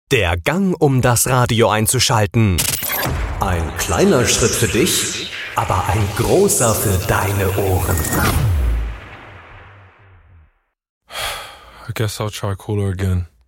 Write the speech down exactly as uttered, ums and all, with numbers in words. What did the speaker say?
Der Gang, um das Radio einzuschalten. Ein kleiner Schritt für dich, aber ein großer für deine Ohren. I guess I'll try cooler again.